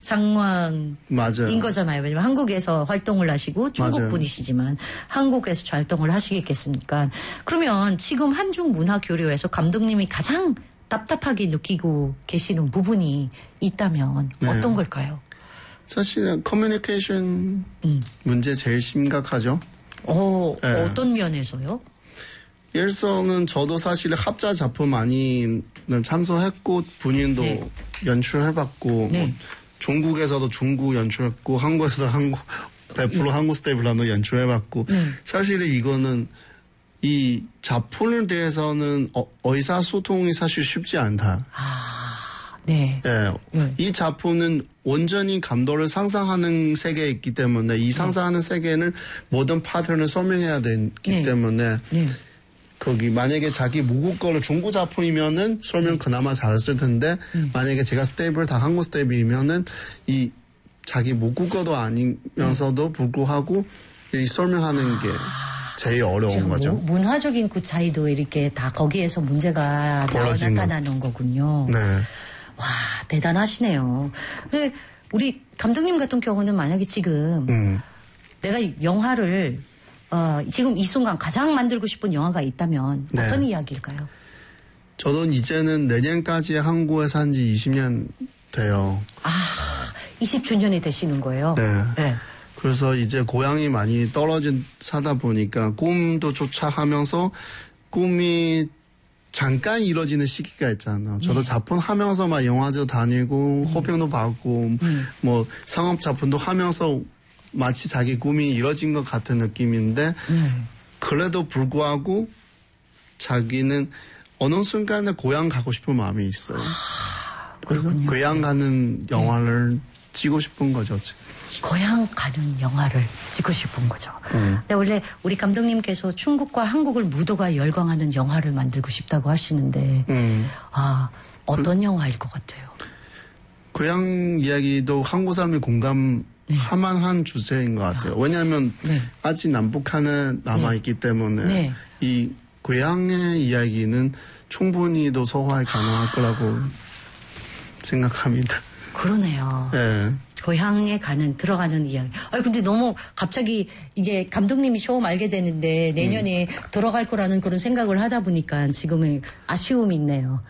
상황인 맞아요. 거잖아요. 왜냐면 한국에서 활동을 하시고 중국 맞아요. 분이시지만 한국에서 활동을 하시겠습니까? 그러면 지금 한중 문화 교류에서 감독님이 가장 답답하게 느끼고 계시는 부분이 있다면 네. 어떤 걸까요? 사실은 커뮤니케이션 문제 제일 심각하죠. 네. 어떤 면에서요? 일성은 저도 사실 합작 작품 많이 참석했고 본인도 네. 연출해봤고 네. 뭐 중국에서도 중국 연출했고 한국에서도 한국 100% 한국 스텝으로도 연출해봤고 사실은 이거는 이 작품에 대해서는 의사소통이 사실 쉽지 않다. 네. 예. 이 작품은 온전히 감독을 상상하는 세계에 있기 때문에 이 상상하는 세계는 모든 파트너를 설명해야 되기 때문에 거기 만약에 자기 모국 거를 중국 작품이면은 설명 그나마 잘했을 텐데 만약에 제가 스텝을 다 한국 스텝이면은 이 자기 모국 거도 아니면서도 불구하고 이 설명하는 게 제일 어려운 거죠. 문화적인 그 차이도 이렇게 다 거기에서 문제가 나타나는 거군요. 네. 와, 대단하시네요. 근데 우리 감독님 같은 경우는 만약에 지금 내가 영화를 지금 이 순간 가장 만들고 싶은 영화가 있다면 어떤 이야기일까요? 저도 이제는 내년까지 한국에 산 지 20년 돼요. 20주년이 되시는 거예요? 네. 그래서 이제 고향이 많이 떨어진 사다 보니까 꿈도 쫓아가면서 꿈이 잠깐 이루어지는 시기가 있잖아요. 저도 작품 하면서 막 영화제 다니고 호평도 받고 뭐 상업 작품도 하면서 마치 자기 꿈이 이루어진 것 같은 느낌인데 그래도 불구하고 자기는 어느 순간에 고향 가고 싶은 마음이 있어요. 그래서 고향 가는 영화를 찍고 싶은 거죠. 고향 가는 영화를 찍고 싶은 거죠. 근데 원래 우리 감독님께서 중국과 한국을 무도가 열광하는 영화를 만들고 싶다고 하시는데 어떤 영화일 것 같아요? 고향 이야기도 한국 사람이 공감할 만한 주제인 것 같아요. 왜냐하면 아직 남북한에 남아있기 때문에 이 고향의 이야기는 충분히도 소화에 가능할 거라고 생각합니다. 그러네요. 네. 고향에 들어가는 이야기. 근데 너무 갑자기 이게 감독님이 처음 알게 되는데 내년에 들어갈 거라는 그런 생각을 하다 보니까 지금은 아쉬움이 있네요.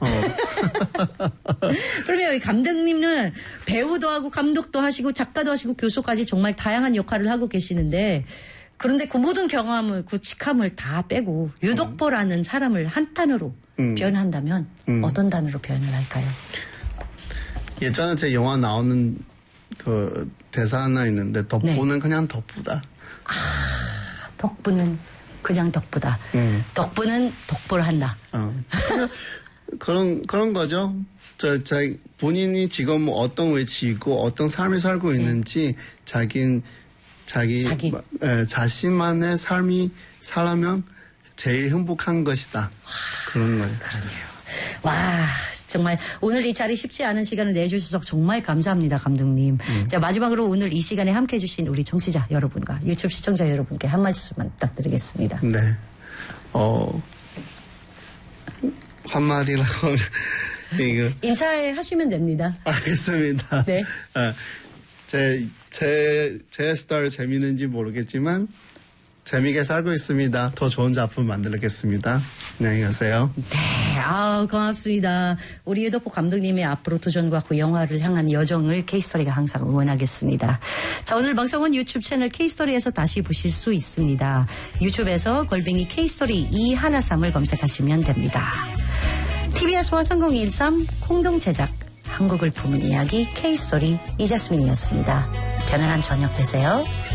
그러면 감독님은 배우도 하고 감독도 하시고 작가도 하시고 교수까지 정말 다양한 역할을 하고 계시는데 그런데 그 모든 경험을 그 직함을 다 빼고 유덕보라는 사람을 한 단어로 표현한다면 어떤 단어로 표현을 할까요? 예전에 제 영화 나오는 그 대사 하나 있는데 덕분은 그냥 덕부다. 덕분은 그냥 덕부다. 덕분은 덕보를 한다. 그런 거죠. 본인이 지금 어떤 위치이고 어떤 삶을 살고 있는지 자기 자신만의 삶이 살아면 제일 행복한 것이다. 그런 거예요. 그러네요. 와, 정말 오늘 이 자리 쉽지 않은 시간을 내주셔서 정말 감사합니다, 감독님. 자, 마지막으로 오늘 이 시간에 함께해 주신 우리 청취자 여러분과 유튜브 시청자 여러분께 한 말씀만 부탁드리겠습니다. 네. 한마디라고 이거 인사하시면 됩니다. 알겠습니다. 네. 제 스타일 재미있는지 모르겠지만 재미있게 살고 있습니다. 더 좋은 작품 만들겠습니다. 안녕히 가세요. 네, 고맙습니다. 우리 유덕보 감독님의 앞으로 도전과 그 영화를 향한 여정을 K스토리가 항상 응원하겠습니다. 자, 오늘 방송은 유튜브 채널 K스토리에서 다시 보실 수 있습니다. 유튜브에서 골뱅이 K스토리 213을 검색하시면 됩니다. TBS와 성공13 공동 제작 한국을 품은 이야기 K스토리 이자스민이었습니다. 편안한 저녁 되세요.